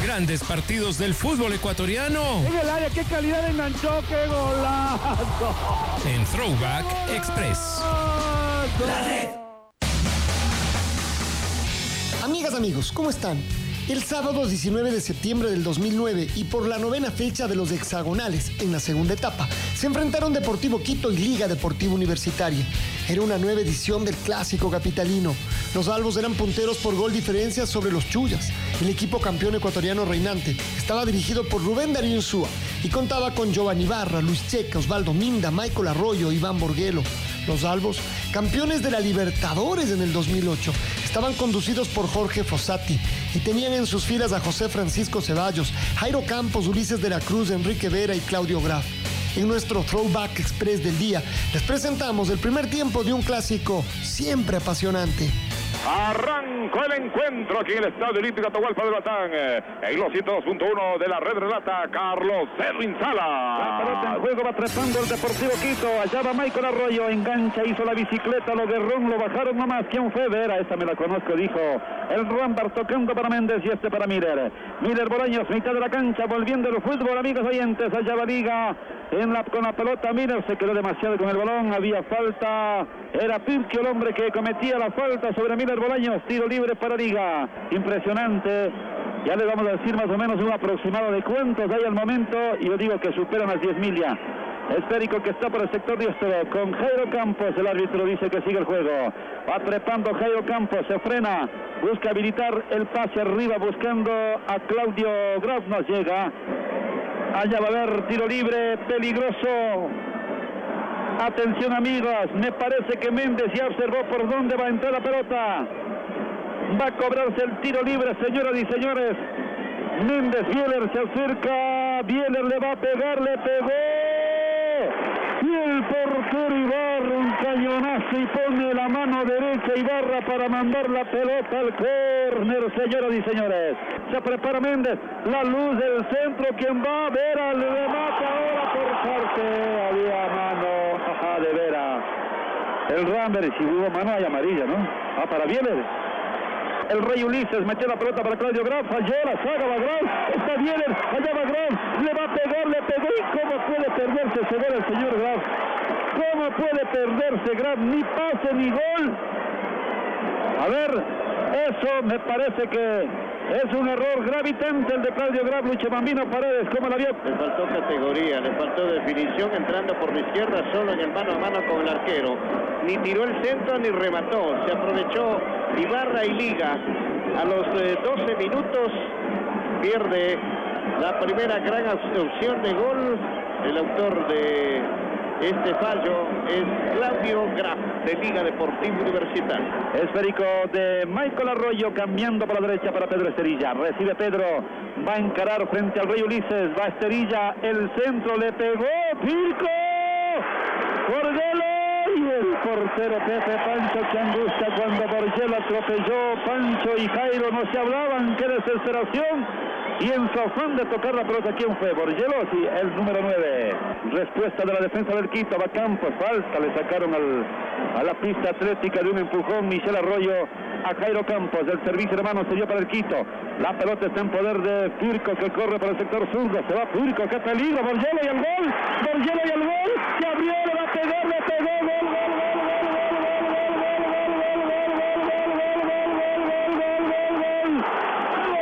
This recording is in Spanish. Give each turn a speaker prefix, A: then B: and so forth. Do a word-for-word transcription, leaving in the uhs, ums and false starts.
A: Grandes partidos del fútbol ecuatoriano.
B: En el área, qué calidad enganchó, qué golazo.
A: En Throwback Express.
C: La red.
D: Amigas, amigos, ¿cómo están? El sábado diecinueve de septiembre del dos mil nueve y por la novena fecha de los hexagonales en la segunda etapa, se enfrentaron Deportivo Quito y Liga Deportiva Universitaria. Era una nueva edición del clásico capitalino. Los albos eran punteros por gol diferencia sobre los Chuyas. El equipo campeón ecuatoriano reinante estaba dirigido por Rubén Darío Insúa y contaba con Giovanni Barra, Luis Checa, Osvaldo Minda, Michael Arroyo, Iván Borguelo. Los albos, campeones de la Libertadores en el dos mil ocho, estaban conducidos por Jorge Fossati y tenían en sus filas a José Francisco Ceballos, Jairo Campos, Ulises de la Cruz, Enrique Vera y Claudio Graf. En nuestro Throwback Express del día, les presentamos el primer tiempo de un clásico siempre apasionante.
E: Arrancó el encuentro aquí en el Estadio Olímpico Atahualpa de Batán. En los ciento dos punto uno de la red relata Carlos Erwin Sala.
B: La pelota en juego, va trepando el Deportivo Quito. Allá va Michael Arroyo, engancha, hizo la bicicleta, lo derrón, lo bajaron nomás. ¿Quién fue? Vera, esta me la conozco, dijo el Rambar, tocando para Méndez y este para Miller. Miller Bolaños, mitad de la cancha, volviendo el fútbol, amigos oyentes. Allá va Liga en la, con la pelota. Miller se quedó demasiado con el balón, había falta. Era Pirque el hombre que cometía la falta sobre Miller Bolaños. Tiro libre para Liga. Impresionante. Ya le vamos a decir más o menos un aproximado de cuántos hay al momento. Y yo digo que superan las diez mil ya. Esférico que está por el sector diestro con Jairo Campos. El árbitro dice que sigue el juego. Va trepando Jairo Campos. Se frena. Busca habilitar el pase arriba buscando a Claudio Graf. No llega. Allá va a haber tiro libre peligroso. Atención, amigos, me parece que Méndez ya observó por dónde va a entrar la pelota. Va a cobrarse el tiro libre, señoras y señores. Méndez, Bieler se acerca. Bieler le va a pegar, le pegó. Y el portero Ibarra, un cañonazo y pone la mano derecha Ibarra para mandar la pelota al córner, señoras y señores. Se prepara Méndez, la luz del centro, quien va a ver al remate ahora por parte. Había mano, ajá, de Vera. El Ramber, si hubo mano hay amarilla, ¿no? Ah, para Bieler. El Rey Ulises metió la pelota para Claudio Graf, falló la saga, va Graf, está Bieler, allá va Graf, le va a pegar, le pegó, y cómo puede perderse seguro el señor Graf, cómo puede perderse Graf, ni pase ni gol. A ver, eso me parece que es un error gravitante el de Claudio Graf. Lucho Bambino Paredes, ¿cómo la vio?
F: Le faltó categoría, le faltó definición entrando por la izquierda solo en el mano a mano con el arquero. Ni tiró el centro ni remató. Se aprovechó Ibarra y Liga. A los eh, doce minutos pierde la primera gran opción de gol. El autor de este fallo es Claudio Graf, de Liga Deportiva Universitaria.
B: Esférico de Michael Arroyo, cambiando por la derecha para Pedro Esterilla. Recibe Pedro, va a encarar frente al Rey Ulises, va Esterilla, el centro, le pegó, Pirco, Borguelo, y el portero Pepe Pancho, que angustia cuando Borguelo atropelló. Pancho y Jairo no se hablaban, qué desesperación. Y en su afán de tocar la pelota, ¿quién fue? Borguelo, sí, el número nueve. Respuesta de la defensa del Quito, va Campos, falta, le sacaron al, a la pista atlética de un empujón Michel Arroyo a Jairo Campos. El servicio de mano se dio para el Quito. La pelota está en poder de Pirco, que corre por el sector zurdo. Se va Pirco, qué peligro, Borguelo y el gol. Borguelo y el gol. Se abrió